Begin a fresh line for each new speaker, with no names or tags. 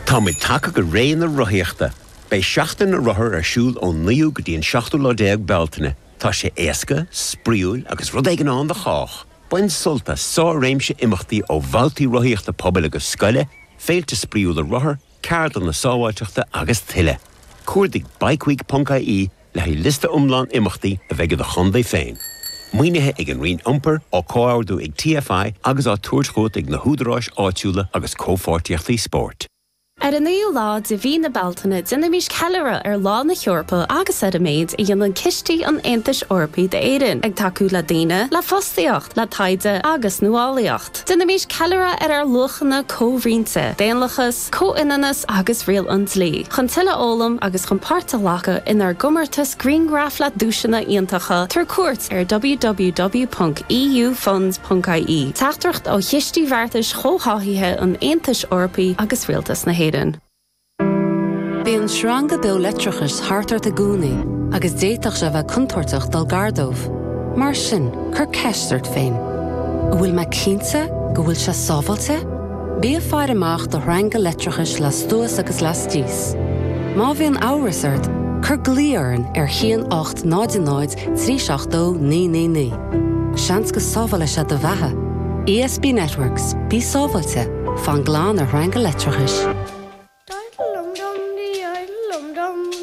Tá mé take go ré na rothaíochta. Bei seachtain na rothair ar siúl ó 9 go dtí 7 beltaine. Tá sé éasca, spríúil agus rud éigean an de chách. Bain sulta sá réimse imachtaí ó bhaltaí rothaíochta pobal agus scoile, féilte spríúil a rothair, ceardan na sábháilteachta agus tuile. Cuairdigh baicwig.ie le hí lista umlán imachtaí a bheith de chundé féin. Muoinethe ag an rion iompar ó comhardú ag TFI agus á tuairt ag na húdaráis áitiúla agus cópháirtíochtaí sport.
Ar an níl lá de bhí na beltaine duna mís ceilere ar lá na Heorpa agus ar a méid I dhéanann cistí an Aontais Eorpaí de Éireann ag taú le daoine, le fostaíocht, le taide agus nuálaíocht. Duna mís ceilere ar luchanna cóhrianta, déanlachas, cóinanas agus rial an tlí. Chun tuile ólam agus chun páirte lacha inar gomartas Greengraph le dúiseanna iontacha tar cuairt ar www.eufunds.ie. Teachtracht ó chistí bhartais chomhthaithe an Aontais Eorpaí agus rialtas na Bhí an sranga beag letrachas hartar a gúnaí, agus déiteach se bheith contortach dal gardómh. Mar sin, chur ceistart féin. Bhfuil me cínte go bhfuil se sábhailte? Bí a fear amach do ranga letrachas le stúas agus le stíos. Má bhí an áhasart, chur glíorann ar 1-8 náid 382 999. Seans go sábhaile se do bheithe. ESB Networks, bí sábhailte, fan gláán a ranga letrachas.
Dum dum